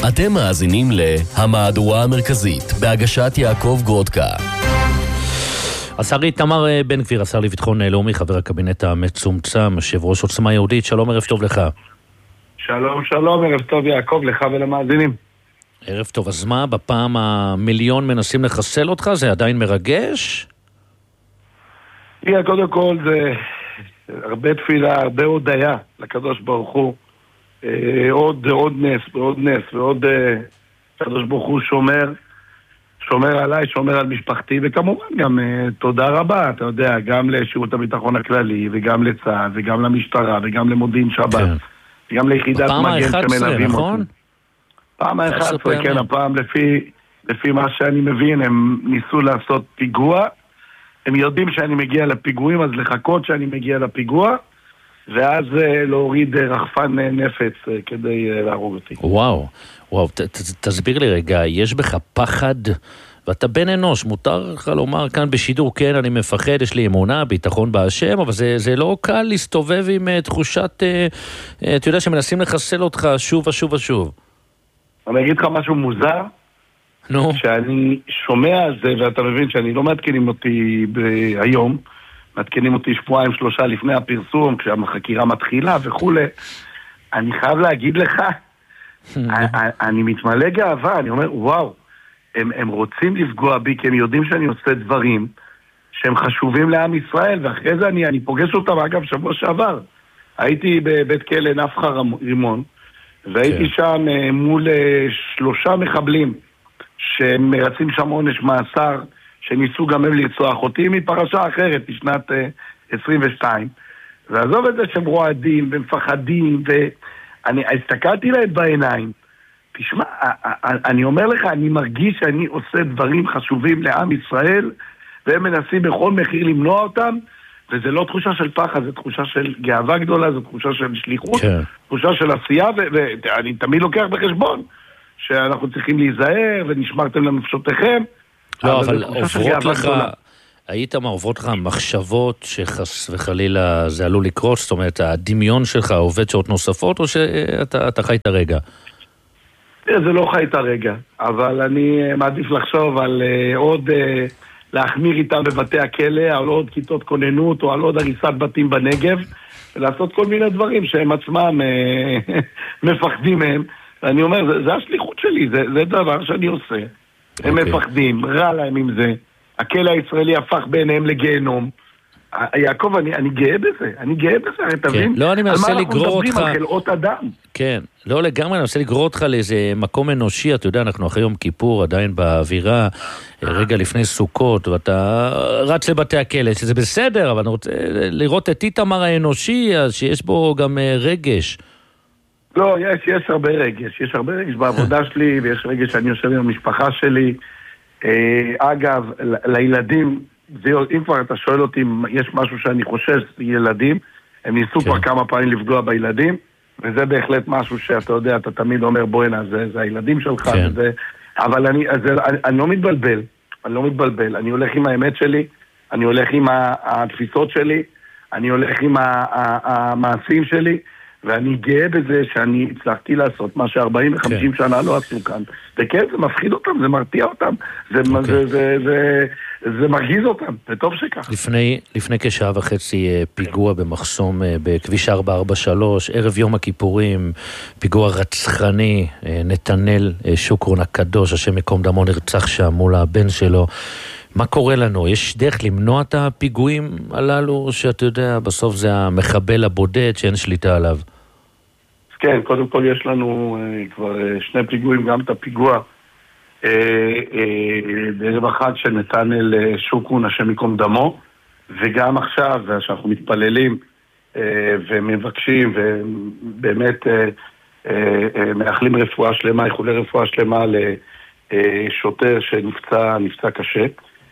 אתם מאזינים להמהדורה המרכזית בהגשת יעקב גרודקה. השר איתמר בן גביר, השר לביטחון לאומי, חבר הקבינט המצומצם, יושב ראש עוצמה יהודית, שלום, ערב טוב לך. שלום, שלום, ערב טוב יעקב, לך ולמאזינים. ערב טוב, אז מה, בפעם המיליון מנסים לחסל אותך? זה עדיין מרגש? קודם כל זה הרבה תפילה, הרבה הודיה לקדוש ברוך הוא. עוד נס ועוד נס ועוד קדוש ברוך הוא שומר עליי, שומר על משפחתי, וכמובן גם תודה רבה, אתה יודע, גם לשירות הביטחון הכללי וגם לצה"ל וגם למשטרה וגם למודיעין שב"ס, כן. וגם ליחידת מגן שמלווים נכון? אותי. פעם ה-11, כן, הפעם לפי מה שאני מבין, הם ניסו לעשות פיגוע, הם יודעים שאני מגיע לפיגועים, אז לחכות שאני מגיע לפיגוע, ואז להוריד רחפן נפץ כדי להרוג אותי. וואו, תסביר לי רגע, יש בך פחד, ואתה בן אנוש, מותר לך לומר כאן בשידור, כן, אני מפחד, יש לי אמונה, ביטחון בהשם, אבל זה לא קל להסתובב עם תחושת, אתה יודע שמנסים לחסל אותך שוב ושוב ושוב. אני אגיד לך משהו מוזר, שאני שומע על זה, ואתה מבין שאני לא מעדכנים אותי היום, מעדכנים אותי שבועיים שלושה לפני הפרסום, כשהחקירה מתחילה וכו'. אני חייב להגיד לך, אני מתמלא גאווה, אני אומר, וואו, הם רוצים לפגוע בי, כי הם יודעים שאני עושה דברים שהם חשובים לעם ישראל, ואחרי זה אני פוגש אותם, אגב, שבוע שעבר. הייתי בבית כלא נפחא רימון, והייתי שם מול 3 מחבלים שהם מרצים שם עונש מאסר, שניסו גם הם לרצוח אותי מפרשה אחרת בשנת 22. ועזוב את זה שהם רועדים ומפחדים, ואני הסתכלתי להם בעיניים. תשמע, אני אומר לך, אני מרגיש שאני עושה דברים חשובים לעם ישראל, והם מנסים בכל מחיר למנוע אותם, וזה לא תחושה של פחד, זה תחושה של גאווה גדולה, זה תחושה של שליחות, תחושה של עשייה, ואני תמיד לוקח בחשבון שאנחנו צריכים להיזהר, ונשמרתם לנפשותיכם. לא, אבל עוברות לך, עוברות לך מחשבות שחס וחלילה זה עלול לקרות, זאת אומרת, הדמיון שלך עובד שעות נוספות, או שאתה חי את הרגע? זה לא חי את הרגע, אבל אני מעדיף לחשוב על עוד להחמיר איתם בבתי הכלא, על עוד כיתות כוננות, או על עוד הריסת בתים בנגב, ולעשות כל מיני דברים שהם עצמם מפחדים מהם. אני אומר, זה השליחות שלי, זה דבר שאני עושה. הם מפחדים, רע להם עם זה. הכלא הישראלי הפך ביניהם לגיהנום. יעקב, אני גאה בזה, הרי תבין. לא, אני מנסה לגרור אותך. על חלאות אדם. כן, לא לגמרי, אני מנסה לגרור אותך לאיזה מקום אנושי, אתה יודע, אנחנו אחרי יום כיפור, עדיין באווירה, רגע לפני סוכות, ואתה רץ לבתי הכלא, שזה בסדר, אבל אני רוצה לראות את איתמר האנושי, שיש בו גם רגש. לא, יש הרבה רגש, בעבודה שלי, ויש רגש שאני יושב עם המשפחה שלי. אגב, לילדים, אם כבר אתה שואל אותי אם יש משהו שאני חושש, ילדים, הם ניסו כבר כמה פעמים לפגוע בילדים, וזה בהחלט משהו שאתה יודע, אתה תמיד אומר בואנה, זה הילדים שלך, אבל אני לא מתבלבל, אני הולך עם האמת שלי, אני הולך עם התפיסות שלי, אני הולך עם המעשים שלי, ואני גאה בזה שאני הצלחתי לעשות מה ש40 ו50 שנה לא עשו כאן. וכן, זה מפחיד אותם, זה מרתיע אותם, זה מרגיז אותם, זה טוב שכך. לפני כשעה וחצי פיגוע במחסום בכביש 443, ערב יום הכיפורים, פיגוע רצחני, נתנאל שוקרון הקדוש, השם מקום דמו, נרצח שם מול הבן שלו. מה קורה לנו? יש דרך למנוע את הפיגועים הללו, שאתה יודע, בסוף זה המחבל הבודד שאין שליטה עליו? כן, קודם כל יש לנו כבר 2 פיגועים, גם את הפיגוע בערב אחד של נתנאל שוקרון, השם מקום דמו, וגם עכשיו, שאנחנו מתפללים ומבקשים, ובאמת מאחלים רפואה שלמה, איחולי רפואה שלמה לשוטר שנפצע קשה.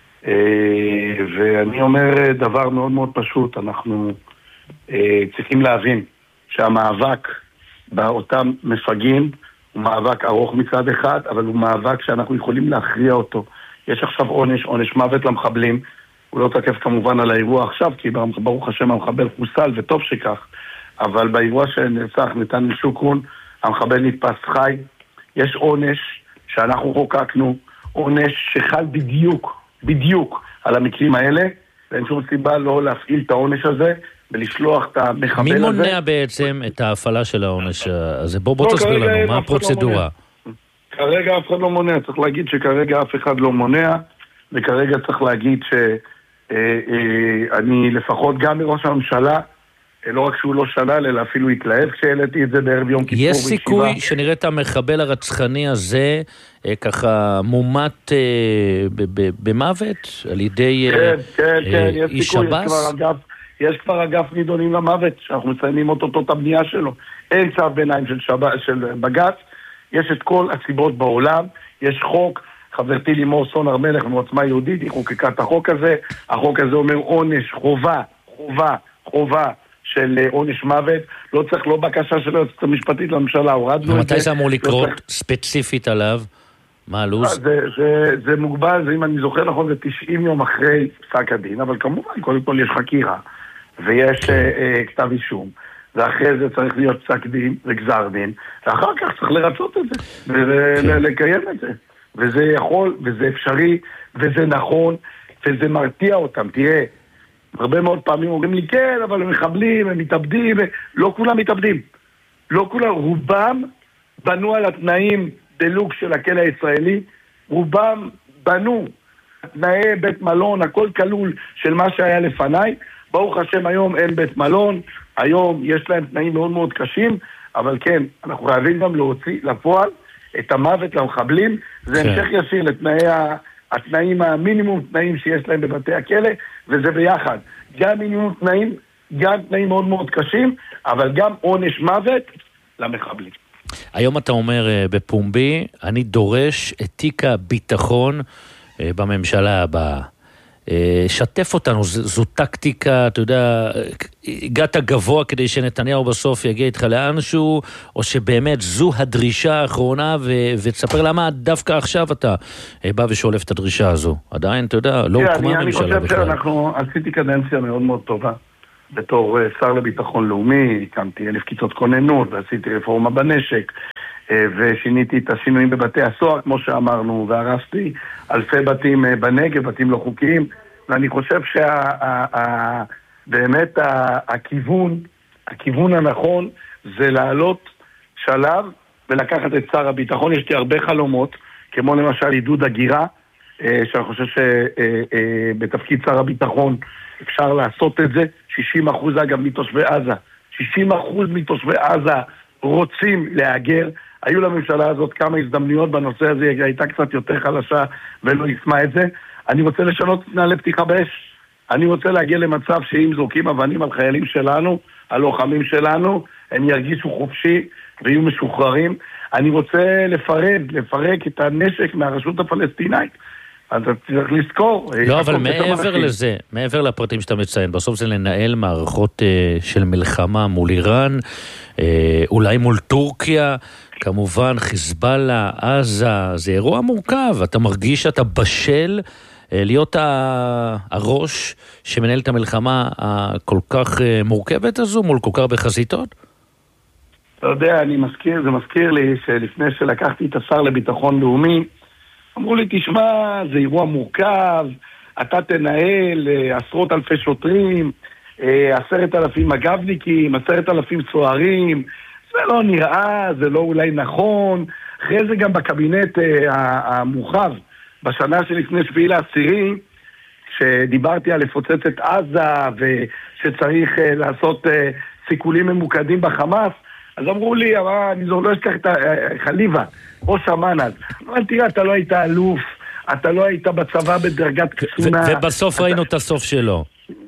ואני אומר דבר מאוד מאוד פשוט, אנחנו צריכים להבין שהמאבק באותם מפגעים הוא מאבק ארוך מצד אחד, אבל הוא מאבק שאנחנו יכולים להכריע אותו. יש עכשיו עונש מוות למחבלים, הוא לא תקף כמובן על האירוע עכשיו, כי ברוך השם המחבל חוסל וטוב שכך, אבל באירוע שנרצח נתנאל שוקרון, המחבל נתפס חי, יש עונש שאנחנו חוקקנו, עונש שחל בדיוק על המקרים האלה, ואין שום סיבה לא להפעיל את העונש הזה, ולשלוח את המחבל הזה. מי מונע בעצם את ההפעלה של העונש הזה? בוא תסביר לנו, מה הפרוצדורה? כרגע אף אחד לא מונע, צריך להגיד שכרגע אף אחד לא מונע, וכרגע צריך להגיד שאני לפחות גם מראש הממשלה, לא רק שהוא לא שלל, אלא אפילו התלהב כשהעליתי את זה בערב יום כיפור. יש סיכוי שנראה את המחבל הרצחני הזה ככה מומת במוות על ידי איש שב"ס? יש כבר אגף נידונים למוות, שאנחנו מציינים אותו את הבנייה שלו. אין צו ביניים של בג"ץ, יש את כל הסיבות בעולם, יש חוק, חברתי לימור סון הר מלך מעוצמה יהודית, היא חוקקה את החוק הזה, החוק הזה אומר עונש, חובה של עונש מוות, לא צריך לא בקשה של היועצת המשפטית לממשלה, הורדנו את זה. ומתי זה אמור לקרות ספציפית עליו? מה הלו"ז? זה מוגבל, זה אם אני זוכר נכון, זה 90 יום אחרי פסק הדין, אבל כמובן, קודם כל יש חקירה, ויש כתב אישום, ואחרי זה צריך להיות פסק דין וגזר דין, ואחר כך צריך לרצות את זה, ולקיים את זה. וזה יכול, וזה אפשרי, וזה נכון, וזה מרתיע אותם. תראה, הרבה מאוד פעמים אומרים לי, כן, אבל הם מחבלים, הם מתאבדים, לא כולם מתאבדים. לא כולם, רובם בנו על התנאים דלוק של הכלא הישראלי, רובם בנו תנאי בית מלון, הכל כלול של מה שהיה לפניי. ברוך השם, היום אין בית מלון, היום יש להם תנאים מאוד מאוד קשים, אבל כן, אנחנו חייבים גם להוציא לפועל את המוות למחבלים, זה המשך ישיר לתנאי התנאים המינימום תנאים שיש להם בבתי הכלא, וזה ביחד. גם מינימום תנאים, גם תנאים מאוד מאוד קשים, אבל גם עונש מוות למחבלים. היום אתה אומר בפומבי, אני דורש את תיק הביטחון בממשלה הבאה. שתף אותנו, זו טקטיקה, אתה יודע, הגעת גבוה כדי שנתניהו בסוף יגיע איתך לאנשהו, או שבאמת זו הדרישה האחרונה, ותספר למה דווקא עכשיו אתה בא ושולף את הדרישה הזו. עדיין, אתה יודע, לא הוקמה הממשלה בכלל. אני חושב שאנחנו עשיתי קדנציה מאוד מאוד טובה, בתור שר לביטחון לאומי, הקמתי 1,000 כיתות כוננות, ועשיתי רפורמה בנשק, ושיניתי את השינויים בבתי הסוהר, כמו שאמרנו, והרסתי אלפי בתים בנגב, בתים לא חוקיים, ואני חושב באמת הכיוון הנכון זה לעלות שלב ולקחת את שר הביטחון. יש לי הרבה חלומות, כמו למשל עידוד הגירה, שאני חושב שבתפקיד שר הביטחון אפשר לעשות את זה. 60% אגב מתושבי עזה, 60% מתושבי עזה רוצים להגר. היו לממשלה הזאת כמה הזדמנויות בנושא הזה, היא הייתה קצת יותר חלשה ולא ישמה את זה. אני רוצה לשנות נעלי פתיחה באש. אני רוצה להגיע למצב שאם זורקים אבנים על חיילים שלנו, על לוחמים שלנו, הם ירגישו חופשי ויהיו משוחררים. אני רוצה לפרק את הנשק מהרשות הפלסטינאית. אתה צריך לזכור. לא, אבל מעבר לזה, מעבר לפרטים שאתה מציין, בסוף זה לנהל מערכות של מלחמה מול איראן, אולי מול טורקיה, כמובן חיזבאללה, עזה, זה אירוע מורכב. אתה מרגיש שאתה בשל להיות הראש שמנהל את המלחמה הכל כך מורכבת הזו מול כל כך הרבה חזיתות? אתה יודע, זה מזכיר לי שלפני שלקחתי את השר לביטחון לאומי, אמרו לי, תשמע, זה אירוע מורכב, אתה תנהל עשרות אלפי שוטרים, 10,000 מג"בניקים, 10,000 סוהרים, זה לא נראה, זה לא אולי נכון. אחרי זה גם בקבינט המורחב, בשנה שלפני 7/10, כשדיברתי על לפוצץ את עזה ושצריך לעשות סיכולים ממוקדים בחמאס, אז אמרו לי, אני לא אשכח את חליבה, ראש אמ"ן אז. אבל תראה, אתה לא היית אלוף, אתה לא היית בצבא בדרגת קצונה. ובסוף ראינו את הסוף שלו.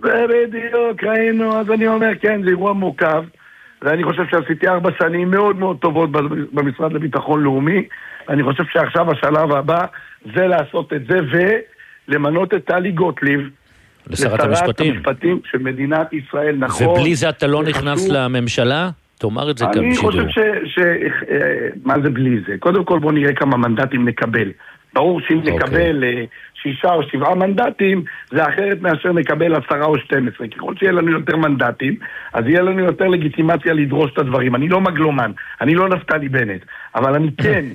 בדיוק, ראינו, אז אני אומר, כן, זה אירוע מורכב, ואני חושב שעשיתי 4 שנים מאוד מאוד טובות במשרד לביטחון לאומי, ואני חושב שעכשיו השלב הבא זה לעשות את זה, ולמנות את טלי גוטליב, לשרת המשפטים של מדינת ישראל, נכון. ובלי זה אתה לא נכנס לממשלה? תאמר את זה גם בשידור. אני חושב מה זה בלי זה? קודם כל בוא נראה כמה מנדטים נקבל. ברור שאם נקבל 6 או 7 מנדטים, זה אחרת מאשר נקבל 10 או 12. ככל שיהיה לנו יותר מנדטים, אז יהיה לנו יותר לגיטימציה לדרוש את הדברים. אני לא מגלומן, אני לא נפתלי בנט, אבל אני כן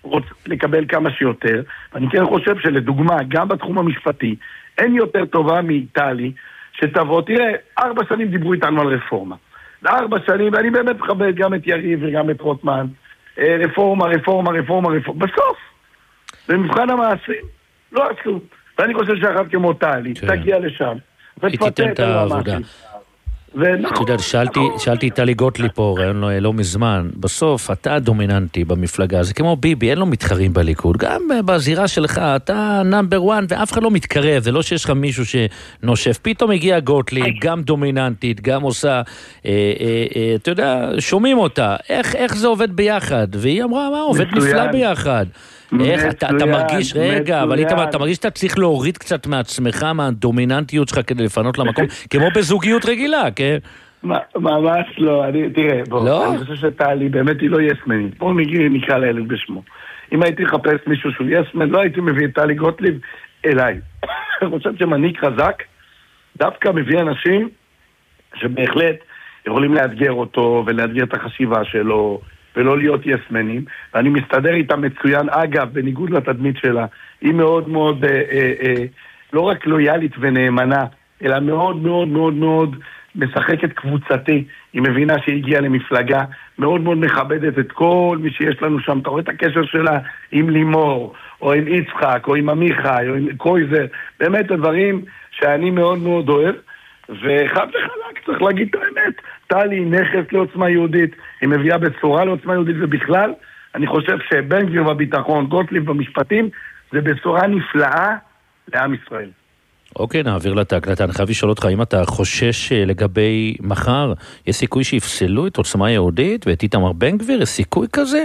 רוצה לקבל כמה שיותר, ואני כן חושב שלדוגמה, גם בתחום המשפטי, אין יותר טובה מאיטלי, שתבוא, תראה, 4 שנים דיברו איתנו על רפורמה. 4 שנים, ואני באמת מכבד גם את יריב וגם את רוטמן, רפורמה, בסוף, במבחן המעשים, לא עשו. ואני חושב שאחת כמו טלי, תגיע לשם, ותפתח את העבודה. אתה יודע, שאלתי טלי גוטליב פה, לא מזמן, בסוף אתה דומיננטי במפלגה, זה כמו ביבי, אין לו מתחרים בליכוד, גם בזירה שלך, אתה נאמבר 1 ואף אחד לא מתקרב, זה לא שיש לך מישהו שנושף, פתאום הגיעה גוטליב, גם דומיננטית, גם עושה, אתה יודע, שומעים אותה, איך זה עובד ביחד, והיא אמרה, מה, עובד נפלא ביחד. איך אתה מרגיש, רגע, אבל אתה מרגיש שאתה צריך להוריד קצת מעצמך, מהדומיננטיות שלך כדי לפנות למקום, כמו בזוגיות רגילה, כן? ממש לא, תראה, בוא, אני חושב שטלי, באמת היא לא יסמנית, בואו נקרא לילד בשמו. אם הייתי לחפש מישהו שהוא יסמן, לא הייתי מביא את טלי גוטליב אליי. אני חושב שמנהיג חזק, דווקא מביא אנשים שבהחלט יכולים לאתגר אותו, ולאתגר את החשיבה שלו, ולא להיות יסמנים, ואני מסתדר איתה מצוין. אגב, בניגוד לתדמית שלה, היא מאוד מאוד, לא רק לויאלית ונאמנה, אלא מאוד מאוד מאוד מאוד משחקת קבוצתי. היא מבינה שהיא הגיעה למפלגה, מאוד מאוד מכבדת את כל מי שיש לנו שם. אתה רואה את הקשר שלה עם לימור, או עם יצחק, או עם עמיחי, או עם קויזר, באמת הדברים שאני מאוד מאוד אוהב, וחד וחלק, צריך להגיד את האמת, טלי היא נכס לעוצמה יהודית, היא מביאה בשורה לעוצמה יהודית, ובכלל, אני חושב שבן גביר בביטחון, גוטליב במשפטים, זה בשורה נפלאה לעם ישראל. אוקיי, נעביר לה את ההקלטה. אני חייב לשאול אותך, אם אתה חושש לגבי מחר, יש סיכוי שיפסלו את עוצמה יהודית ואת איתמר בן גביר? יש סיכוי כזה?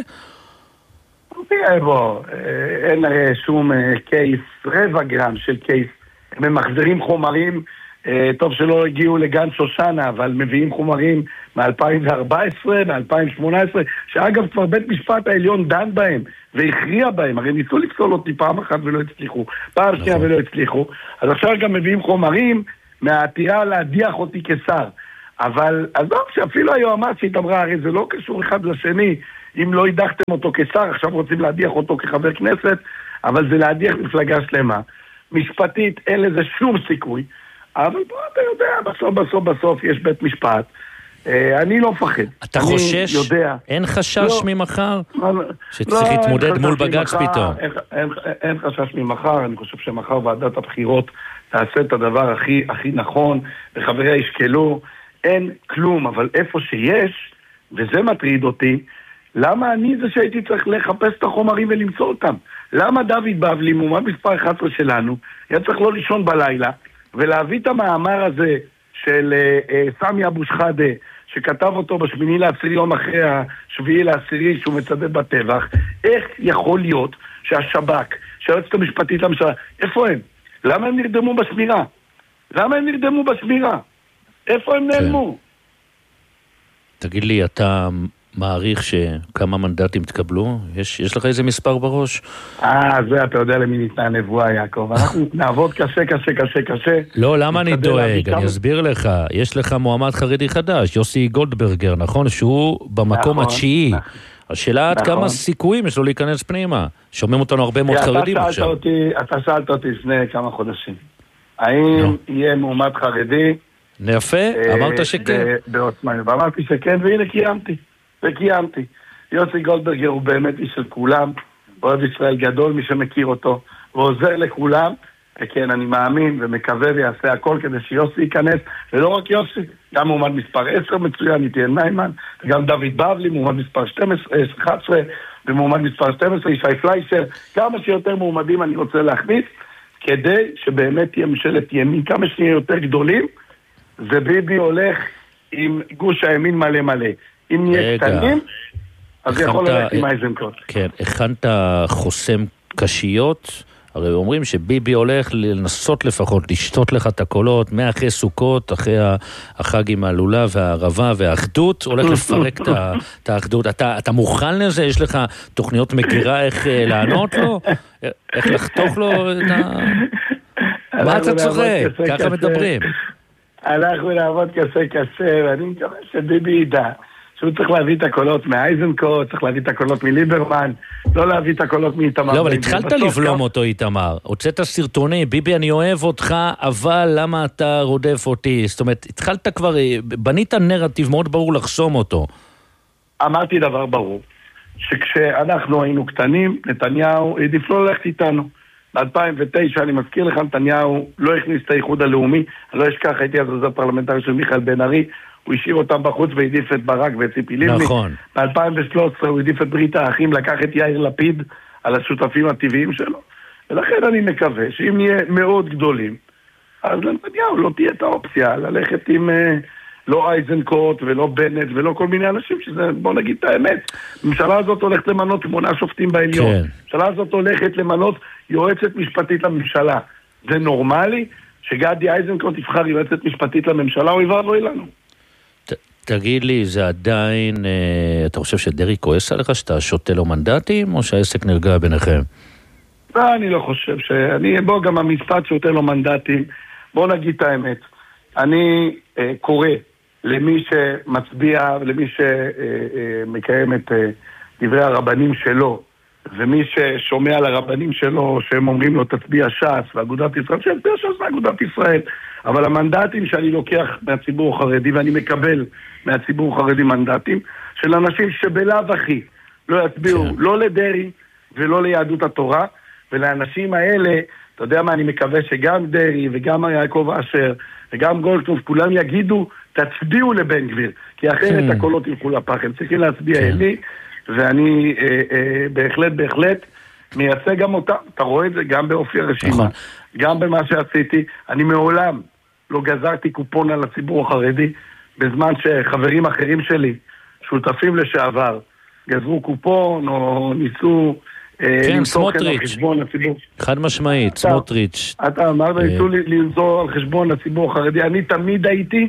בוא, אין שום קייס, רבע גרם של קייס. הם ממחזרים חומרים, טוב שלא הגיעו לגן שושנה, אבל מביאים חומרים מ-2014, מ-2018, שאגב כבר בית משפט העליון דן בהם והכריע בהם. הרי ניסו לפסול אותי פעם אחת ולא הצליחו, פעם שנייה ולא הצליחו, אז עכשיו גם מביאים חומרים מהעתירה להדיח אותי כשר. אבל עזוב שאפילו היועמ"שית אמרה, הרי זה לא קשור אחד לשני, אם לא הדחתם אותו כשר, עכשיו רוצים להדיח אותו כחבר כנסת, אבל זה להדיח מפלגה שלמה. משפטית אין לזה שום סיכוי, אבל פה אתה יודע, בסוף יש בית משפט. אני לא מפחד. אתה חושש? אין חשש ממחר? שצריך להתמודד מול בג"ץ פתאום. אין חשש ממחר, אני חושב שמחר ועדת הבחירות תעשה את הדבר הכי נכון, וחבריה ישקלו, אין כלום, אבל איפה שיש, וזה מטריד אותי, למה אני זה שהייתי צריך לחפש את החומרים ולמצוא אותם? למה דוד בבלי, מועמד מספר 11 שלנו, היה צריך לא לישון בלילה, ולהביא את המאמר הזה של סמי אבו שחאדה, שכתב אותו בשמיני לעשירי, יום אחרי השביעי לעשירי, שהוא מצדד בטבח? איך יכול להיות שהשב"כ, שהיועצת המשפטית לממשלה, איפה הם? למה הם נרדמו בשמירה? איפה הם נעלמו? תגיד לי, אתה מעריך שכמה מנדטים תקבלו? יש לך איזה מספר בראש? זה אתה יודע למי ניתנה הנבואה, יעקב. אנחנו נעבוד קשה. לא, למה אני דואג? אני אסביר לך. יש לך מועמד חרדי חדש, יוסי גולדברגר, נכון? שהוא במקום התשיעי. השאלה עד כמה סיכויים יש לו להיכנס פנימה. שומעים אותנו הרבה מאוד חרדים עכשיו. אתה שאלת אותי לפני כמה חודשים. האם יהיה מועמד חרדי? יפה, אמרת שכן. ואמרתי שכן, והנה קיימתי. יוסי גולדברגר הוא באמת איש של כולם, אוהב ישראל גדול, מי שמכיר אותו, ועוזר לכולם, וכן, אני מאמין ומקווה ויעשה הכל כדי שיוסי ייכנס, ולא רק יוסי, גם מועמד מספר 10 מצוין, איתן ניימן, וגם דוד בבלי, מועמד מספר 11, ומועמד מספר 12, ישי פליישר, כמה שיותר מועמדים אני רוצה להכניס, כדי שבאמת תהיה ממשלת ימין, כמה שנהיה יותר גדולים, וביבי הולך עם גוש הימין מלא. אם נהיה קטנים, אז יכול ללכת עם איזנקוט. כן, הכנת חוסם קשיות, הרי אומרים שביבי הולך לנסות לפחות לשתות לך את הקולות, מאחרי סוכות, אחרי החג עם הלולה והערבה והאחדות, הולך לפרק את האחדות. אתה מוכן לזה? יש לך תוכניות מגירה איך לענות לו? איך לחתוך לו את ה... מה אתה צוחק? ככה מדברים. אנחנו נעבוד קשה, ואני מקווה שביבי ידע שהוא צריך להביא את הקולות מאייזנקוט, צריך להביא את הקולות מליברמן, לא להביא את הקולות מאיתמר. לא, אבל התחלת לבלום אותו איתמר. הוצאת סרטוני, ביבי אני אוהב אותך, אבל למה אתה רודף אותי? זאת אומרת, התחלת כבר, בנית נרטיב מאוד ברור לחסום אותו. אמרתי דבר ברור, שכשאנחנו היינו קטנים, נתניהו העדיף לא ללכת איתנו. ב-2009, אני מזכיר לך, נתניהו לא הכניס את האיחוד הלאומי, אני לא אשכח, הייתי אז עוזר פרלמנטרי של מיכאל בן ארי, הוא השאיר אותם בחוץ והעדיף את ברק ואת ציפי לבני. נכון. ב-2013 הוא העדיף את ברית האחים, לקח את יאיר לפיד על השותפים הטבעיים שלו. ולכן אני מקווה שאם נהיה מאוד גדולים, אז לנתניהו לא תהיה את האופציה ללכת עם לא אייזנקוט ולא בנט ולא כל מיני אנשים שזה, בוא נגיד את האמת, הממשלה הזאת הולכת למנות 8 שופטים בעליון. כן. הממשלה הזאת הולכת למנות יועצת משפטית לממשלה. זה נורמלי שגדי אייזנקוט יבחר יועצת משפטית לממשלה או יבחר לא אלינו? תגיד לי, זה עדיין, אתה חושב שדרי כועס עליך שאתה שותה לו מנדטים, או שהעסק נרגע ביניכם? לא, אני לא חושב בוא גם המשפט שותה לו מנדטים, בוא נגיד את האמת. אני קורא למי שמצביע, למי שמקיים את דברי הרבנים שלו, ומי ששומע לרבנים שלו, שהם אומרים לו תצביע ש"ס ואגודת ישראל, שיצביע ש"ס ואגודת ישראל. אבל המנדטים שאני לוקח מהציבור החרדי, ואני מקבל מהציבור החרדי מנדטים, של אנשים שבלאו הכי לא יצביעו לא לדרי ולא ליהדות התורה, ולאנשים האלה, אתה יודע מה, אני מקווה שגם דרי וגם יעקב אשר וגם גולדקנופ, כולם יגידו, תצביעו לבן גביר, כי אחרת הקולות ילכו לפח, הם צריכים להצביע אלי, ואני בהחלט מייצג גם אותם, אתה רואה את זה גם באופי הרשימה, גם במה שעשיתי, אני מעולם לא גזרתי קופון על הציבור החרדי, בזמן שחברים אחרים שלי, שותפים לשעבר, גזרו קופון או ניסו כן, סמוטריץ', חד משמעית, סמוטריץ'. אתה אמרת, ניסו לנזור על חשבון הציבור החרדי, אני תמיד הייתי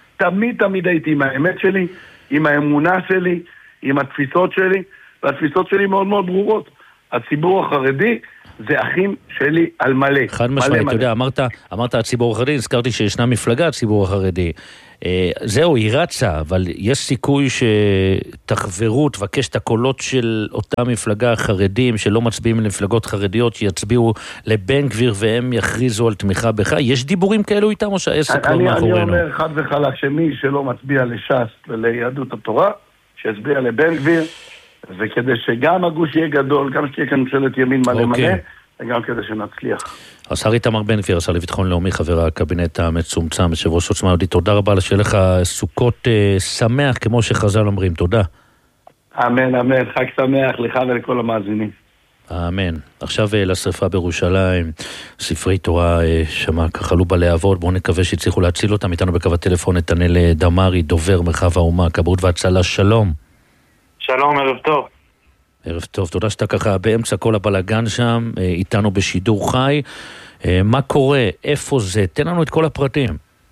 עם האמת שלי, עם האמונה שלי, עם התפיסות שלי, והתפיסות שלי מאוד מאוד ברורות. הציבור החרדי זה אחים שלי על מלא. חד משמעית, אתה יודע, אמרת הציבור החרדי, הזכרתי שישנה מפלגה הציבור החרדי. זהו, היא רצה, אבל יש סיכוי שתחברו, תבקש את הקולות של אותה מפלגה החרדים שלא מצביעים למפלגות חרדיות, שיצביעו לבן גביר והם יכריזו על תמיכה בך. יש דיבורים כאלו איתם או שהעסק כבר מאחורינו? אני אומר חד וחלק שמי שלא מצביע לש"ס וליהדות התורה, שיצביע לבן גביר, וכדי שגם הגוש יהיה גדול, גם שתהיה כאן ממשלת ימין מלא מלא, וגם כדי שנצליח. השר איתמר בן גביר, השר לביטחון לאומי, חבר הקבינט המצומצם, יושב ראש עוצמה יהודית, תודה רבה, שיהיה לך סוכות שמח, כמו שחז"ל אומרים, תודה. אמן, אמן, חג שמח לך ולכל המאזינים. אמן. עכשיו לשריפה בירושלים, ספרי תורה שמה כחלו בלהבות, בואו נקווה שהצליחו להציל אותם. איתנו בקו הטלפון נתנאל דמרי, דובר מרחב האומה, כבאות והצלה, שלום. שלום, ערב טוב. ערב טוב, תודה שאתה ככה באמצע כל הבלגן שם, איתנו בשידור חי. מה קורה? איפה זה? תן לנו את כל הפרטים.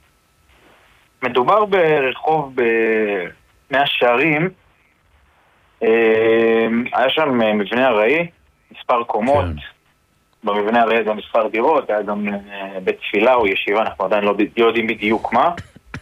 מדובר ברחוב במאה שערים, היה שם מבנה ארעי, מספר קומות, במבנה ארעי גם מספר דירות, היה גם בית תפילה או ישיבה, אנחנו עדיין לא יודעים בדיוק מה.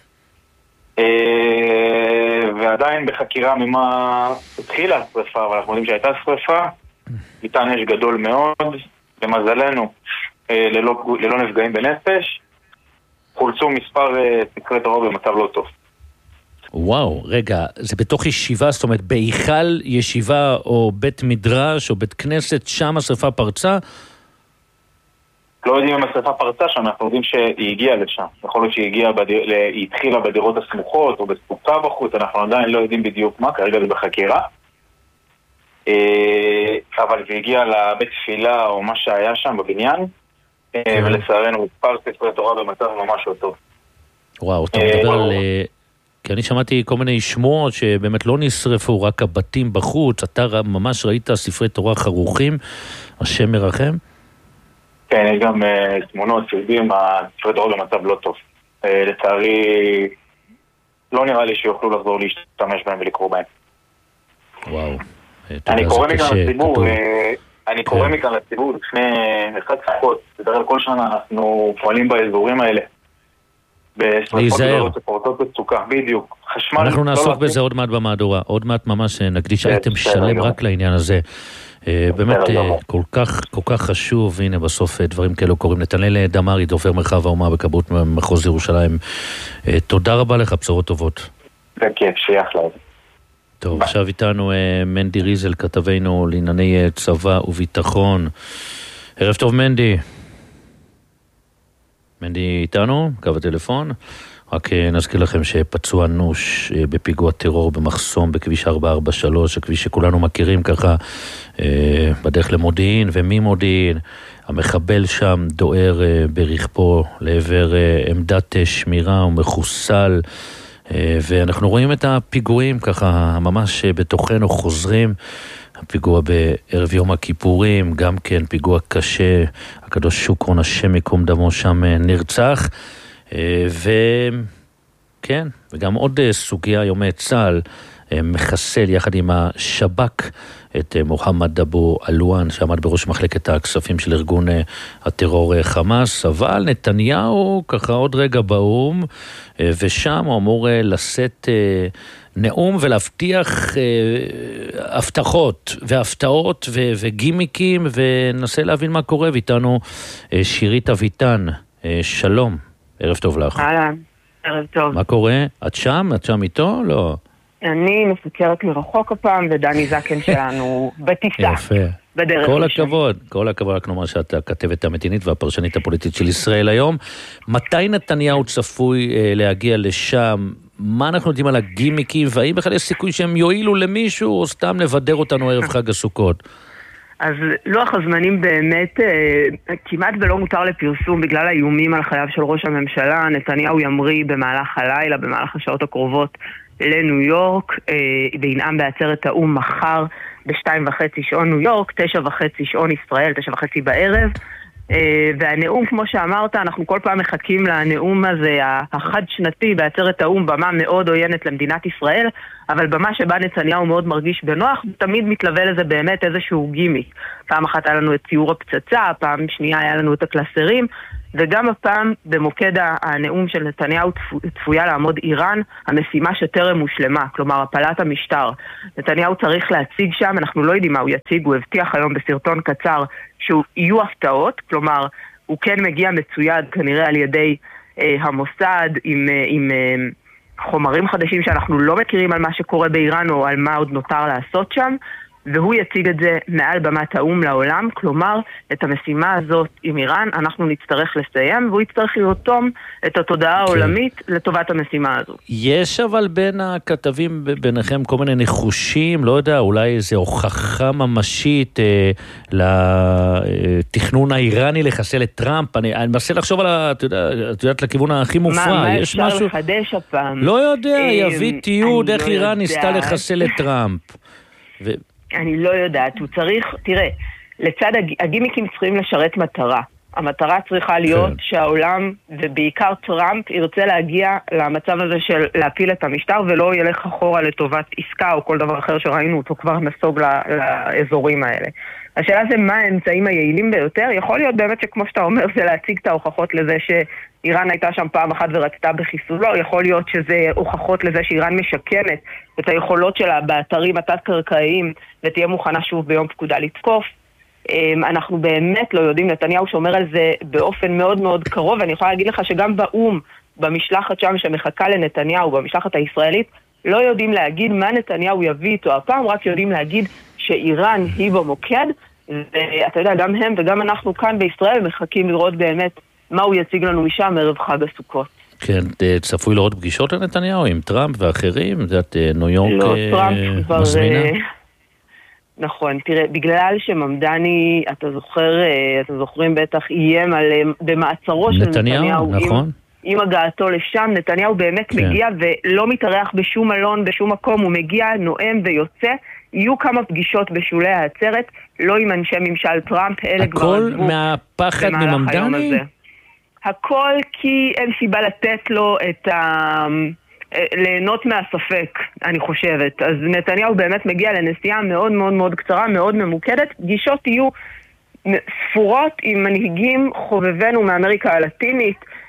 ועדיין בחקירה ממה התחילה השריפה, אבל אנחנו יודעים שהייתה שריפה, ניתן אש גדול מאוד, למזלנו ללא נפגעים בנפש, חולצו מספר ספרי תורה במצב לא טוב. וואו, רגע, זה בתוך ישיבה, זאת אומרת, בהיכל ישיבה או בית מדרש או בית כנסת, שם השריפה פרצה? לא יודעים אם השריפה פרצה שם, אנחנו יודעים שהיא הגיעה לשם. יכול להיות שהיא התחילה בדירות הסמוכות או בסוכה בחוץ, אנחנו עדיין לא יודעים בדיוק מה, כרגע זה בחקירה. אבל זה הגיע לבית תפילה או מה שהיה שם בבניין, ולצערנו מספר ספרי תורה במצב ממש לא טוב. וואו, אתה מדבר על... כי אני שמעתי כל מיני שמועות שבאמת לא נשרפו, רק הבתים בחוץ, אתה ממש ראית ספרי תורה חרוכים, השם מרחם? כן, יש גם תמונות שיודעים, הספרי תורה במצב לא טוב. לצערי, לא נראה לי שיוכלו לחזור להשתמש בהם ולקרוא בהם. וואו. אני קורא מכאן לציבור לפני אחד ספרות, בדרך כל שנה אנחנו פועלים באזורים האלה. בשרפות גדולות שפורצות בצוקה, בדיוק. חשמל... אנחנו נעסוק בזה עוד מעט במהדורה, עוד מעט ממש נקדיש אייטם שלם רק לעניין הזה. באמת כל כך חשוב, הנה בסוף דברים כאלו קוראים. נתנאל דמרי, דובר מרחב האומה בכבאות מחוז ירושלים. תודה רבה לך, בשורות טובות. בכיף, שייך לזה. טוב, עכשיו איתנו מנדי ריזל, כתבנו לענייני צבא וביטחון. ערב טוב מנדי. מנדי איתנו, קו הטלפון. רק נזכיר לכם שפצוע אנוש בפיגוע טרור במחסום בכביש 443, הכביש שכולנו מכירים ככה בדרך למודיעין וממודיעין. המחבל שם דואר ברכבו לעבר עמדת שמירה ומחוסל, ואנחנו רואים את הפיגועים ככה ממש בתוכנו חוזרים. הפיגוע בערב יום הכיפורים, גם כן פיגוע קשה, הקדוש שוקרון השם יקום דמו שם נרצח. וכן, וגם עוד סוגיה, יומי צה"ל מחסל יחד עם השב"כ את מוחמד אבו אלואן, שעמד בראש מחלקת הכספים של ארגון הטרור חמאס. אבל נתניהו ככה עוד רגע באום, ושם הוא אמור לשאת נאום ולהבטיח הבטחות והפתעות וגימיקים, וננסה להבין מה קורה. ואיתנו שירית אביטן, שלום. ערב טוב לך. אהלן, ערב טוב. מה קורה? את שם? את שם איתו? לא. אני מסוקרת מרחוק הפעם, ודני זקן שלנו בטיסה. יפה. בדרך כל הכבוד. כל הכבוד, רק נאמר שאת הכתבת המדינית והפרשנית הפוליטית של ישראל היום. מתי נתניהו צפוי להגיע לשם? מה אנחנו יודעים על הגימיקים, והאם בכלל יש סיכוי שהם יועילו למישהו, או סתם לבדר אותנו ערב חג הסוכות? אז לוח הזמנים באמת כמעט ולא מותר לפרסום בגלל האיומים על חייו של ראש הממשלה. נתניהו ימריא במהלך הלילה, במהלך השעות הקרובות לניו יורק, וינאם בעצרת האו"ם מחר ב2:30 שעון ניו יורק, 9:30 שעון ישראל, 9:30 בערב. והנאום, כמו שאמרת, אנחנו כל פעם מחכים לנאום הזה החד שנתי בעצרת האו"ם, במה מאוד עוינת למדינת ישראל, אבל במה שבה נתניהו מאוד מרגיש בנוח, תמיד מתלווה לזה באמת איזשהו גימיק. פעם אחת היה לנו את ציור הפצצה, פעם שנייה היה לנו את הקלסרים, וגם הפעם במוקד הנאום של נתניהו צפויה לעמוד איראן, המשימה שטרם מושלמה, כלומר הפלת המשטר. נתניהו צריך להציג שם, אנחנו לא יודעים מה הוא יציג, הוא הבטיח היום בסרטון קצר שיהיו הפתעות, כלומר הוא כן מגיע מצויד כנראה על ידי המוסד עם חומרים חדשים שאנחנו לא מכירים על מה שקורה באיראן או על מה עוד נותר לעשות שם, והוא יציג את זה מעל במת האו"ם לעולם, כלומר, את המשימה הזאת עם איראן אנחנו נצטרך לסיים, והוא יצטרך לרתום את התודעה העולמית לטובת המשימה הזו. יש אבל בין הכתבים ביניכם כל מיני ניחושים, לא יודע, אולי איזו הוכחה ממשית לתכנון האיראני לחסל את טראמפ. אני מנסה לחשוב על, את יודעת, לכיוון הכי מופרע. מה אפשר לחדש הפעם? לא יודע, יביא תיעוד איך איראן ניסתה לחסל את טראמפ. אני לא יודעת, הוא צריך, תראה, לצד הגימיקים צריכים לשרת מטרה. המטרה צריכה להיות שהעולם, ובעיקר טראמפ, ירצה להגיע למצב הזה של להפיל את המשטר, ולא ילך אחורה לטובת עסקה או כל דבר אחר שראינו אותו כבר נסוג לאזורים האלה. השאלה זה מה האמצעים היעילים ביותר. יכול להיות באמת שכמו שאתה אומר, זה להציג את ההוכחות לזה שאיראן הייתה שם פעם אחת ורצתה בחיסולו. יכול להיות שזה הוכחות לזה שאיראן משכנת את היכולות שלה באתרים התת-קרקעיים ותהיה מוכנה שוב ביום פקודה לתקוף. אנחנו באמת לא יודעים, נתניהו שומר על זה באופן מאוד מאוד קרוב, ואני יכולה להגיד לך שגם באו"ם, במשלחת שם שמחכה לנתניהו, במשלחת הישראלית, לא יודעים להגיד מה נתניהו יביא איתו הפעם, רק יודעים להגיד שאיראן היא במוקד, ואתה יודע, גם הם וגם אנחנו כאן בישראל מחכים לראות באמת מה הוא יציג לנו משם ערב חג הסוכות. כן, צפוי לראות פגישות לנתניהו עם טראמפ ואחרים, זאת ניו יורק מזמינה? נכון, תראה, בגלל שממדני, אתם זוכרים בטח, איים במעצרו של נתניהו, נכון. עם הגעתו לשם, נתניהו באמת מגיע ולא מתארח בשום מלון, בשום מקום, הוא מגיע, נואם ויוצא. יהיו כמה פגישות בשולי העצרת, לא עם אנשי ממשל טראמפ, אלה כבר עזבו. הכל מהפחד מממדני? הכל כי אין סיבה לתת לו את ליהנות מהספק, אני חושבת. אז נתניהו באמת מגיע לנסיעה מאוד מאוד מאוד קצרה, מאוד ממוקדת. פגישות יהיו ספורות עם מנהיגים חובבנו מאמריקה הלטינית,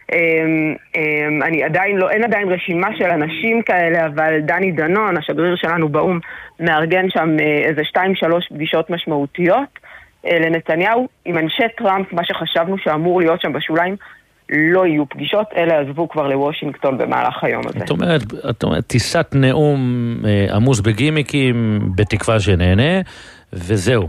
אין עדיין רשימה של אנשים כאלה, אבל דני דנון, השגריר שלנו באום, מארגן שם איזה 2-3 פגישות משמעותיות לנתניהו. עם אנשי טראמפ, מה שחשבנו שאמור להיות שם בשוליים, לא יהיו פגישות, אלה עזבו כבר לוושינגטון במהלך היום הזה. את אומרת, טיסת נאום עמוס בגימיקים, בתקווה שנהנה, וזהו.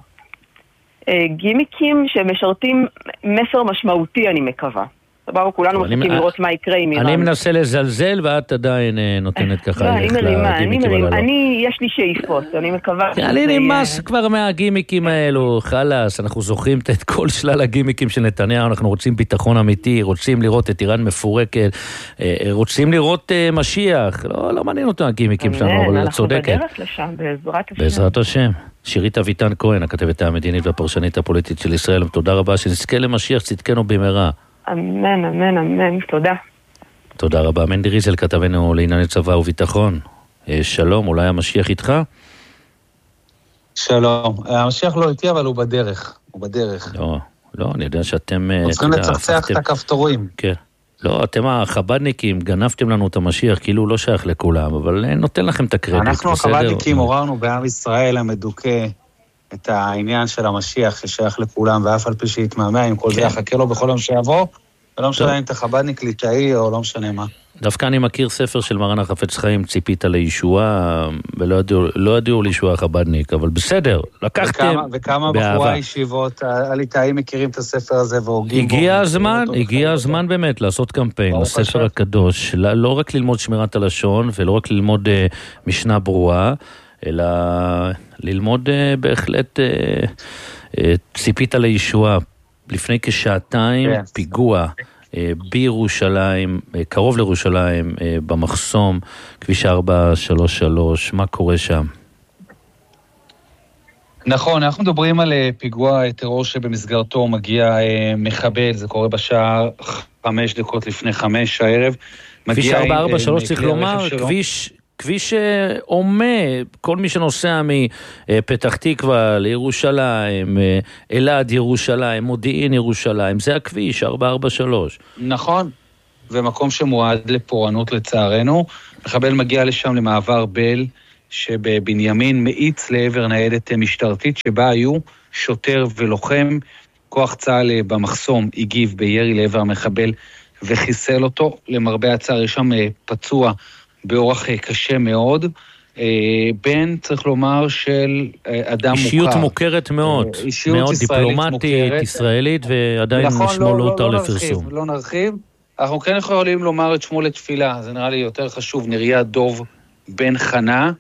גימיקים שמשרתים מסר משמעותי, אני מקווה. סבבה, כולנו מחכים לראות מה יקרה עם איראן. אני מנסה לזלזל, ואת עדיין נותנת ככה. אני מרימה, יש לי שאיפות, אני מקווה. אני נמאס כבר מהגימיקים האלו, חלס, אנחנו זוכרים את כל שלל הגימיקים של נתניהו, אנחנו רוצים ביטחון אמיתי, רוצים לראות את איראן מפורקת, רוצים לראות משיח, לא מעניין אותו הגימיקים שלנו, אבל את צודקת. אנחנו בדרך לשם, בעזרת השם. בעזרת השם. שירית אביטן כהן, הכתבת המדינית והפרשנית הפוליטית של ישראל, תודה רבה, שנזכה למשיח צדקנו במהרה. אמן, אמן, אמן, תודה. תודה רבה. מנדי ריזל, כתבנו לענייני צבא וביטחון. שלום, אולי המשיח איתך? שלום. המשיח לא איתי, אבל הוא בדרך. לא, אני יודע שאתם... צריכים לצחצח את הכפתורים. כן. לא, אתם החבדניקים, גנבתם לנו את המשיח, כאילו הוא לא שייך לכולם, אבל נותן לכם את הקרדיט. אנחנו החבדניקים עוררנו בעם ישראל המדוכא את העניין של המשיח ששייך לכולם, ואף על פי שהתמהמה, עם כל זה יחכה לו בכל יום שיבוא, ולא משנה אם אתה חבדניק ליטאי או לא משנה מה. דווקא אני מכיר ספר של מרן החפץ חיים, ציפית לישועה, ולא ידעו לישועה חבדניק, אבל בסדר, לקחתם וכמה בחורי הישיבות הליטאים מכירים את הספר הזה והוגים בו. הגיע הזמן באמת לעשות קמפיין, הספר הקדוש, לא רק ללמוד שמירת הלשון, ולא רק ללמוד משנה ברורה, אלא ללמוד בהחלט ציפית לישועה. לפני כשעתיים פיגוע בירושלים, קרוב לירושלים, במחסום, כביש 433, מה קורה שם? נכון, אנחנו מדברים על פיגוע טרור שבמסגרתו מגיע מחבל, זה קורה בשעה 5 דקות לפני 5 הערב. כביש 443 צריך לומר, כביש שעומה, כל מי שנוסע מפתח תקווה לירושלים, אלעד ירושלים, מודיעין ירושלים, זה הכביש 443. נכון, ומקום שמועד לפורענות לצערנו. מחבל מגיע לשם למעבר בל, שבבנימין מאיץ לעבר ניידת משטרתית, שבה היו שוטר ולוחם. כוח צה"ל במחסום הגיב בירי לעבר המחבל וחיסל אותו. למרבה הצער יש שם פצוע באורח קשה מאוד, בין, צריך לומר, של אדם מוכר. אישיות מוכרת מאוד, מאוד דיפלומטית, ישראלית, ועדיין שמו לא הותר לפרסום. לא נרחיב, אנחנו כן יכולים לומר את שמו לתפילה, זה נראה לי יותר חשוב, נריה דוב בן חנה,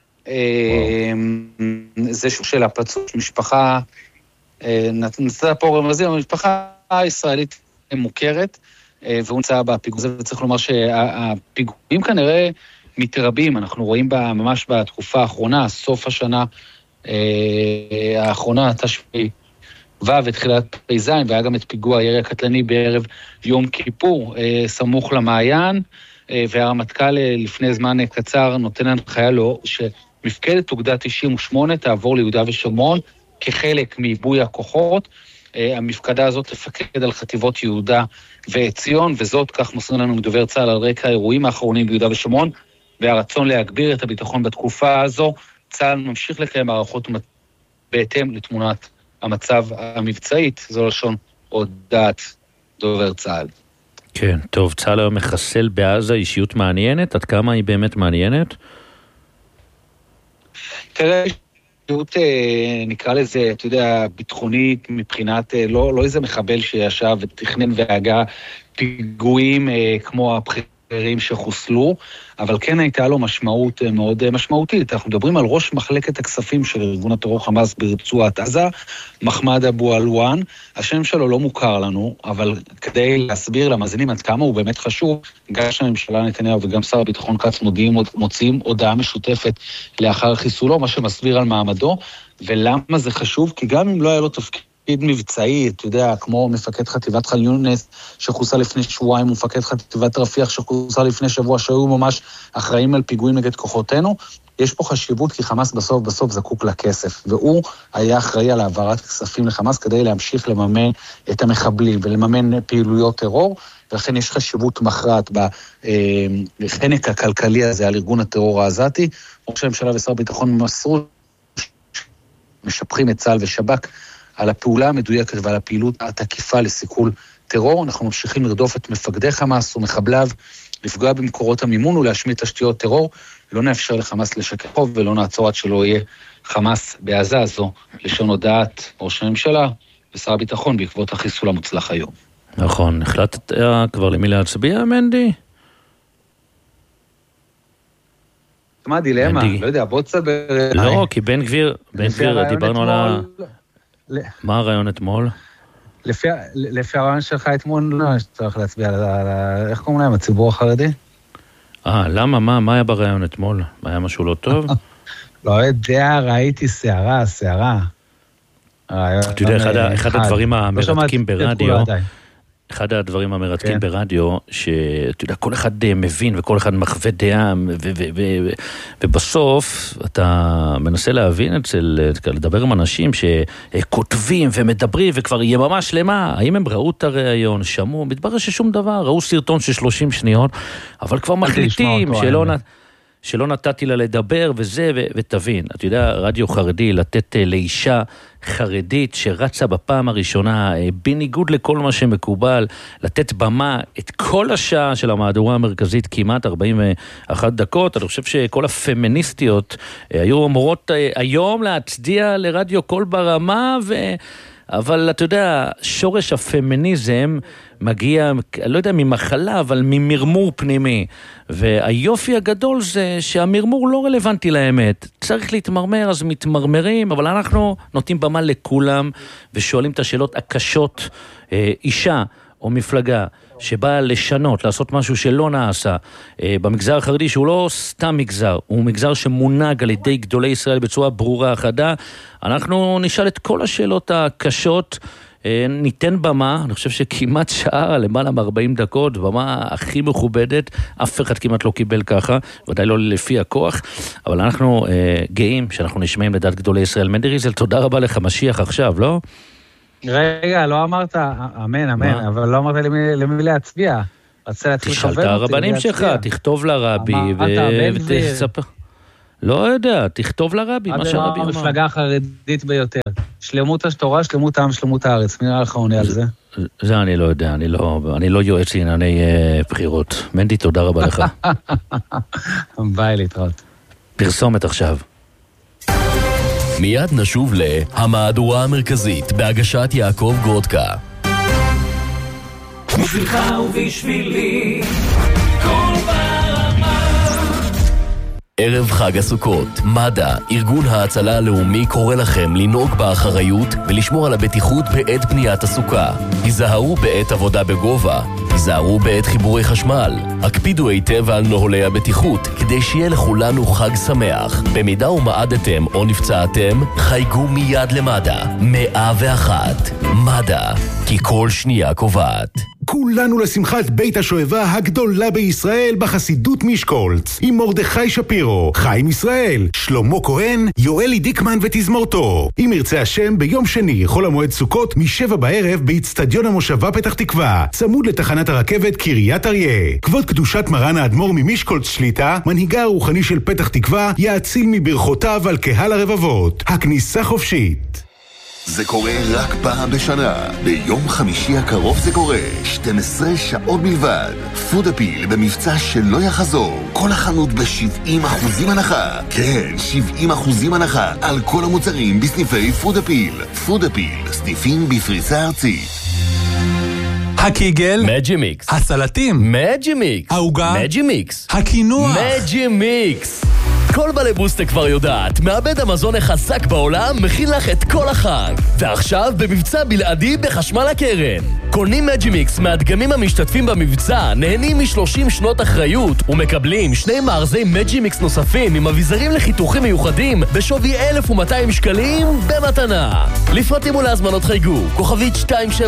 זה של הפצוע, משפחה, נצא פה רמזים, המשפחה הישראלית מוכרת, והוא נמצא בפיגוע הזה, וצריך לומר שהפיגועים כנראה מתרבים, אנחנו רואים ממש בתקופה האחרונה, סוף השנה האחרונה, תשפ"י ותחילת פ"ז, והיה גם את פיגוע הירי הקטלני בערב יום כיפור, סמוך למעיין, והרמטכ"ל לפני זמן קצר נותן הנחיה לו, שמפקדת אוגדה 98 תעבור ליהודה ושומרון, כחלק מעיבוי הכוחות, המפקדה הזאת תפקד על חטיבות יהודה וציון, וזאת, כך מוסר לנו מדובר צה"ל, על רקע האירועים האחרונים ביהודה ושומרון, והרצון להגביר את הביטחון בתקופה הזו. צה"ל ממשיך לקיים מערכות בהתאם לתמונת המצב המבצעית, זו לשון הודעת דובר צה"ל. כן, טוב, צה"ל היום מחסל בעזה אישיות מעניינת, עד כמה היא באמת מעניינת? תראה, נקרא לזה, אתה יודע, ביטחונית מבחינת, לא איזה מחבל שישב ותכנן והגה פיגועים כמו הבחירים שחוסלו, אבל כן הייתה לו משמעות מאוד משמעותית. אנחנו מדברים על ראש מחלקת הכספים של ארגון הטרור חמאס ברצועת עזה, מחמד אבו אלואן. השם שלו לא מוכר לנו, אבל כדי להסביר למאזינים עד כמה הוא באמת חשוב, גם הממשלה נתניהו וגם שר הביטחון כץ מוציאים הודעה משותפת לאחר חיסולו, מה שמסביר על מעמדו, ולמה זה חשוב? כי גם אם לא היה לו תפקיד מבצעי, אתה יודע, כמו מפקד חטיבת ח'אן יונס שחוסל לפני שבועיים, ומפקד חטיבת רפיח שחוסל לפני שבוע, שהיו ממש אחראים על פיגועים נגד כוחותינו, יש פה חשיבות כי חמאס בסוף זקוק לכסף, והוא היה אחראי על העברת כספים לחמאס כדי להמשיך לממן את המחבלים ולממן פעילויות טרור, ולכן יש חשיבות מכרעת בחנק הכלכלי הזה על ארגון הטרור העזתי. ראש הממשלה ושר הביטחון מסרו משפחים את צה"ל ושב"כ על הפעולה המדויקת ועל הפעילות התקיפה לסיכול טרור. אנחנו ממשיכים לרדוף את מפקדי חמאס ומחבליו, לפגוע במקורות המימון ולהשמיד תשתיות טרור. לא נאפשר לחמאס לשקר חוב ולא נעצור עד שלא יהיה חמאס בעזה. זו לשון הודעת ראש הממשלה ושר הביטחון בעקבות החיסול המוצלח היום. נכון, החלטת כבר למי להצביע, מנדי? מה דילמה? לא יודע, בוא תסבר... לא, כי בן גביר, דיברנו על מה הרעיון אתמול? לפי הרעיון שלך אתמול, לא, שצריך להצביע על... איך קוראים להם? הציבור החרדי? למה? מה היה ברעיון אתמול? היה משהו לא טוב? לא יודע, ראיתי שערה. אתה יודע, אחד הדברים המרתקים ברדיו, שאתה יודע, כל אחד מבין וכל אחד מחווה דעה, ובסוף אתה מנסה להבין לדבר עם אנשים שכותבים ומדברים וכבר יממה שלמה, האם הם ראו את הרעיון, שמעו, מתברר ששום דבר, ראו סרטון של 30 שניות, אבל כבר מחליטים שלא נתתי לה לדבר וזה, ותבין, אתה יודע, רדיו חרדי, לתת לאישה חרדית שרצה בפעם הראשונה, בניגוד לכל מה שמקובל, לתת במה את כל השעה של המהדורה המרכזית, כמעט 41 דקות, אני חושב שכל הפמיניסטיות היו אמורות היום להצדיע לרדיו קול ברמה, אבל אתה יודע, שורש הפמיניזם מגיע, לא יודע ממחלה, אבל ממרמור פנימי. והיופי הגדול זה שהמרמור לא רלוונטי לאמת. צריך להתמרמר, אז מתמרמרים, אבל אנחנו נותנים במה לכולם, ושואלים את השאלות הקשות, אישה או מפלגה, שבאה לשנות, לעשות משהו שלא נעשה, במגזר החרדי, שהוא לא סתם מגזר, הוא מגזר שמונהג על ידי גדולי ישראל בצורה ברורה, חדה, אנחנו נשאל את כל השאלות הקשות, ניתן במה, אני חושב שכמעט שעה, למעלה מ-40 דקות, במה הכי מכובדת, אף אחד כמעט לא קיבל ככה, ודאי לא לפי הכוח, אבל אנחנו גאים שאנחנו נשמעים לדעת גדולי ישראל. מנדי ריזל, תודה רבה לך, משיח עכשיו, לא? רגע, לא אמרת, אמן, אבל לא אמרת למי להצביע. תשאל את הרבנים שלך, תכתוב לרבי ותספר. לא יודע, תכתוב לרבי, מה שהרבי אמר. המפלגה החרדית ביותר. שלמות התורה, שלמות העם, שלמות הארץ. מי נראה לך עונה על זה? זה אני לא יודע, אני לא יועץ לענייני בחירות. מנדי, תודה רבה לך. ביי, להתראות. פרסומת עכשיו. מיד נשוב להמהדורה המרכזית בהגשת יעקב גודקה. בשבילך ובשבילי כל ברמה. ערב חג הסוכות, מד"א, ארגון ההצלה הלאומי, קורא לכם לנהוג באחריות ולשמור על הבטיחות בעת בניית הסוכה. היזהרו בעת עבודה בגובה, היזהרו בעת חיבורי חשמל, הקפידו היטב על נוהלי הבטיחות כדי שיהיה לכולנו חג שמח. במידה ומעדתם או נפצעתם, חייגו מיד למד"א. 101 מד"א, כי כל שנייה קובעת. כולנו לשמחת בית השואבה הגדולה בישראל בחסידות משקולץ, עם מרדכי שפירו, חיים ישראל, שלמה כהן, יואלי דיקמן ותזמורתו. אם ירצה השם, ביום שני, חול המועד סוכות, מ7 בערב באצטדיון המושבה פתח תקווה, צמוד לתחנת הרכבת קריית אריה. כבוד קדושת מרן האדמו"ר ממשקולץ שליטה, מנהיגה הרוחני של פתח תקווה, יאציל מברכותיו על קהל הרבבות. הכניסה חופשית. זה קורה רק פעם בשנה. ביום חמישי הקרוב זה קורה. 12 שעות בלבד. פוד אפיל במבצע שלא יחזור. כל החנות ב-70% הנחה. כן, 70% הנחה על כל המוצרים בסניפי פוד אפיל. פוד אפיל, סניפים בפריסה ארצית. הקיגל, מג'ימיקס. הסלטים, מג'ימיקס. העוגה, מג'ימיקס. הקינוח, מג'ימיקס. כל בעלי בוסטה כבר יודעת, מעבד המזון החזק בעולם מכין לך את כל החג. ועכשיו במבצע בלעדי בחשמל הקרן. קונים מג'ימיקס מהדגמים המשתתפים במבצע, נהנים מ-30 שנות אחריות ומקבלים 2 מארזי מג'ימיקס נוספים עם אביזרים לחיתוכים מיוחדים בשווי 1,200 שקלים במתנה. לפרטים ולהזמנות חייגו, כוכבית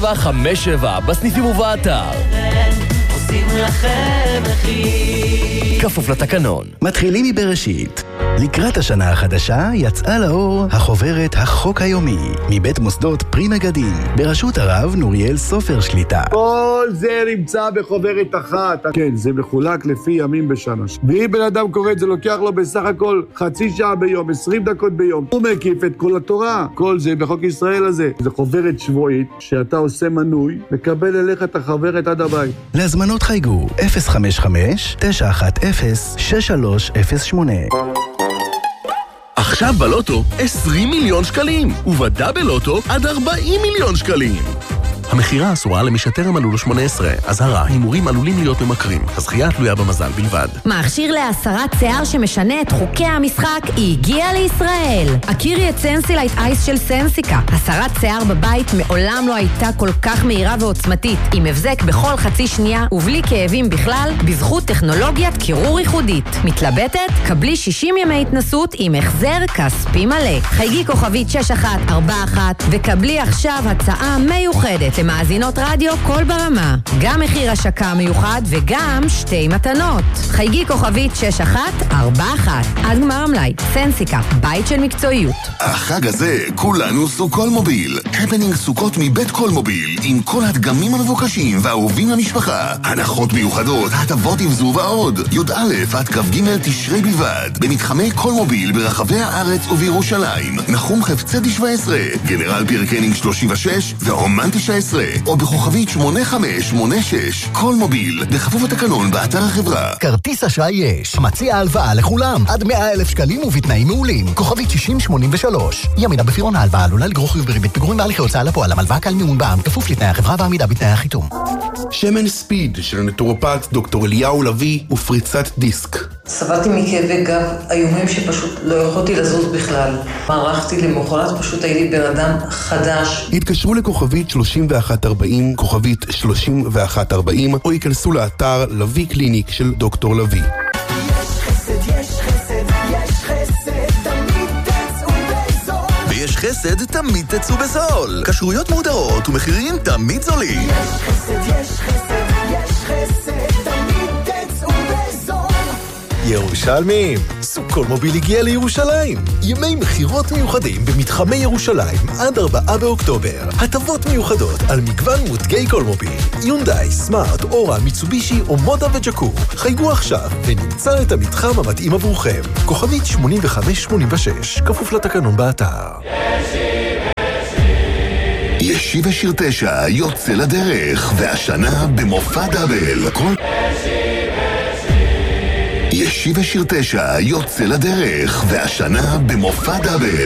2757 בסניפים ובאתר. עושים לכם מחיר. כפוף לתקנון. מתחילים מבראשית. לקראת השנה החדשה יצאה לאור החוברת החוק היומי מבית מוסדות פרי מגדים בראשות הרב נוריאל סופר שליטה. כל זה נמצא בחוברת אחת. כן, זה מחולק לפי ימים בשנה. ואם בן אדם קורא את זה, לוקח לו בסך הכל חצי שעה ביום, 20 דקות ביום. הוא מקיף את כל התורה. כל זה בחוק ישראל הזה. זה חוברת שבועית שאתה עושה מנוי, מקבל אליך את החוברת עד הבית. להזמנות חייגו 055-910-6308. עכשיו בלוטו 20 מיליון שקלים, ובדאבל לוטו עד 40 מיליון שקלים. המחירה אסורה למי שטרם מלאו לו 18. אזהרה, הימורים עלולים להיות ממכרים. הזכייה תלויה במזל בלבד. מכשיר להסרת שיער שמשנה את חוקי המשחק הגיע לישראל. הכירי את סנסילייט אייס של סנסיקה. הסרת שיער בבית מעולם לא הייתה כל כך מהירה ועוצמתית, עם הבזק בכל חצי שנייה ובלי כאבים בכלל, בזכות טכנולוגיית קירור ייחודית. מתלבטת? קבלי 60 ימי התנסות עם החזר כספי מלא. חייגי כוכבית 6141 וקבלי עכשיו הצעה מיוחדת למאזינות רדיו כל ברמה. גם מחיר השקה מיוחד וגם שתי מתנות. חייגי כוכבית 6141. עד גמר המלאי. סנסיקה, בית של מקצועיות. החג הזה כולנו סוכול מוביל. הפנינג סוכות מבית כל מוביל, עם כל הדגמים המבוקשים והאהובים למשפחה. הנחות מיוחדות, הטבות עם זו ועוד. י"א עד כ"ג תשרי בלבד. במתחמי כל מוביל ברחבי הארץ ובירושלים. נחום חפצי 17, גנרל פירקנינג 36 והאומן 19. או בכוכבית 8586. כל מוביל, בכפוף התקנון באתר החברה. כרטיס אשראי יש. מציע הלוואה לכולם. עד 100,000 שקלים ובתנאים מעולים. כוכבית 6083. ימינה בפירעון ההלוואה עלולה לגרור חיוב בריבית פיגורים בהליכי הוצאה לפועל. הלוואה כלל מימון בע"מ כפוף לתנאי החברה ועמידה בתנאי החיתום. שמן ספיד של נטורופט דוקטור אליהו לביא ופריצת דיסק. סבלתי מכאבי גב איומים שפשוט לא יכולתי לזוז בכלל. מערכתי למחרת, פשוט הייתי בן אדם חדש. התקשרו לכוכבית 3140, כוכבית 3140, או ייכנסו לאתר לביא קליניק של דוקטור לביא. יש חסד, תמיד תצאו בזול. כשרויות מודרות ומחירים תמיד זולים. יש חסד, יש חסד, יש חסד, תמיד תצאו בזול. ירושלמים, סוכול מוביל הגיע לירושלים. ימי מחירות מיוחדים במתחמי ירושלים עד 4 באוקטובר. הטבות מיוחדות על מגוון מותגי כל מוביל. יונדאי, סמארט, אורה, מיצובישי או מודה וג'קור. חייגו עכשיו ונמצא את המתחם המתאים עבורכם. כוכבית 8586, כפוף לתקנון באתר. ישיבה שיר 9 יוצא לדרך, והשנה במופע דאבל. ישיבה שיר 9 יוצא לדרך, והשנה במופע דאבל.